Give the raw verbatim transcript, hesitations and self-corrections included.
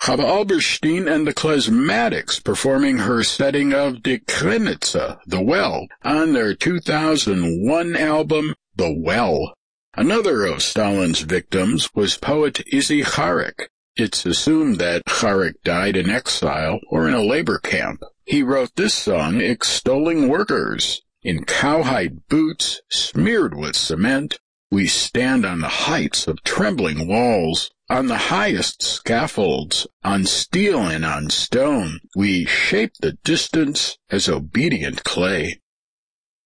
Chava Alberstein and the Klezmatics performing her setting of Die Krenitze, The Well, on their two thousand one album, The Well. Another of Stalin's victims was poet Izzy Charek. It's assumed that Charek died in exile or in a labor camp. He wrote this song extolling workers. In cowhide boots, smeared with cement, we stand on the heights of trembling walls. On the highest scaffolds, on steel and on stone, we shape the distance as obedient clay.